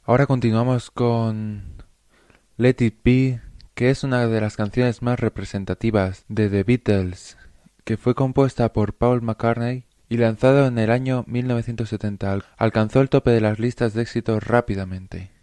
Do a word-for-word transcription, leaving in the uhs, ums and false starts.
Ahora continuamos con Let It Be, que es una de las canciones más representativas de The Beatles, que fue compuesta por Paul McCartney y lanzado en el año mil novecientos setenta. Alcanzó el tope de las listas de éxito rápidamente.